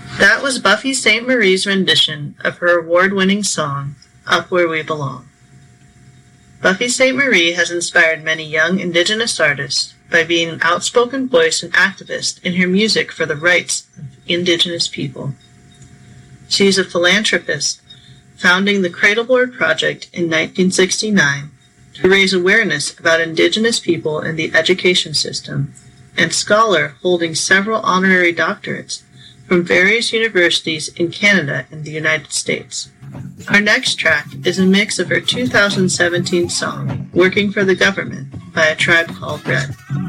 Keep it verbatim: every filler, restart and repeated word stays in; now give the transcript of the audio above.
That was Buffy Sainte-Marie's rendition of her award-winning song, Up Where We Belong. Buffy Sainte-Marie has inspired many young Indigenous artists by being an outspoken voice and activist in her music for the rights of Indigenous people. She is a philanthropist, founding the Cradleboard Project in nineteen sixty-nine to raise awareness about Indigenous people in the education system, and scholar holding several honorary doctorates from various universities in Canada and the United States. Our next track is a mix of her two thousand seventeen song, Working for the Government, by A Tribe Called Red.